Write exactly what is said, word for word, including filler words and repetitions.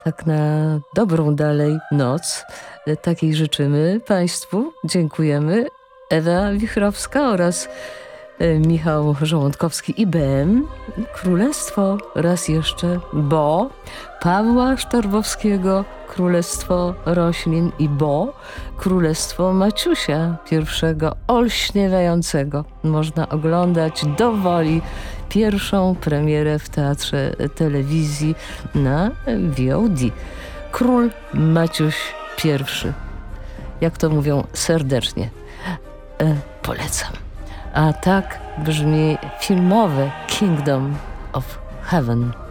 Tak na dobrą dalej noc. Takiej życzymy Państwu. Dziękujemy. Ewa Wichrowska oraz Michał Żołądkowski i B M. Królestwo raz jeszcze, bo Pawła Sztarbowskiego Królestwo Roślin i bo Królestwo Maciusia pierwszego olśniewającego. Można oglądać do woli pierwszą premierę w Teatrze Telewizji na V O D. Król Maciuś pierwszy. Jak to mówią, serdecznie e, polecam. A tak brzmi filmowe Kingdom of Heaven.